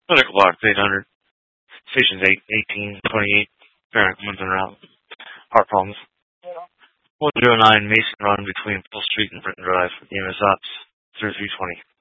Medical box 800. Stations 8, 18, 28. Parent ones en route. Heart problems. 109 Mason Run between Full Street and Britton Drive. EMS Ops 3320.